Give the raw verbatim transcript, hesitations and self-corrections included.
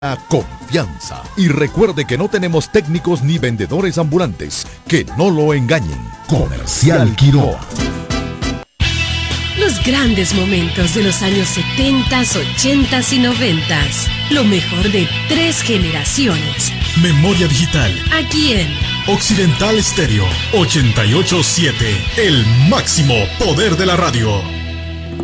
La confianza. Y recuerde que no tenemos técnicos ni vendedores ambulantes. Que no lo engañen. Comercial Quiroa. Los grandes momentos de los años setenta, ochenta y noventa. Lo mejor de tres generaciones. Memoria digital. Aquí en Occidental Estéreo ochenta y ocho punto siete. El máximo poder de la radio.